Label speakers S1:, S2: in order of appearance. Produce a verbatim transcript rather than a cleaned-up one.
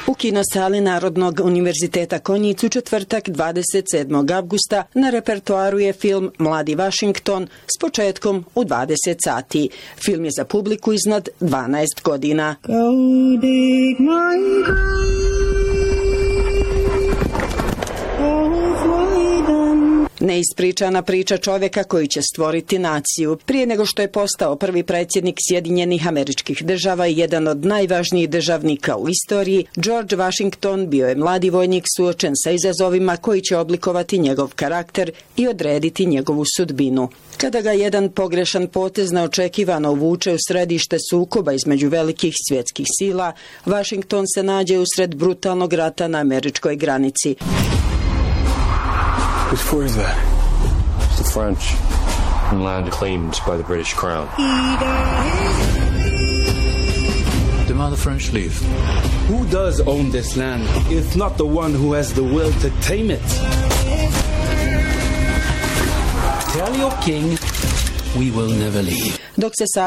S1: U kinosali Narodnog univerziteta Konjic u četvrtak dvadeset sedmog avgusta na repertoaru je film Mladi Vašington s početkom u dvadeset sati. Film je za publiku iznad dvanaest godina. Go dig my grave. Neispričana priča čovjeka koji će stvoriti naciju. Prije nego što je postao prvi predsjednik Sjedinjenih Američkih Država i jedan od najvažnijih državnika u istoriji, George Washington bio je mladi vojnik suočen sa izazovima koji će oblikovati njegov karakter i odrediti njegovu sudbinu. Kada ga jedan pogrešan potez neočekivano uvuče u središte sukoba između velikih svjetskih sila, Washington se nađe usred brutalnog rata na američkoj granici.
S2: Whose fort is that? It's the French. Land claimed by the British Crown.
S3: Demand the French leave.
S4: Who does own this land, if not the one who has the will to tame it? Tell your king we will never leave.
S1: Dok se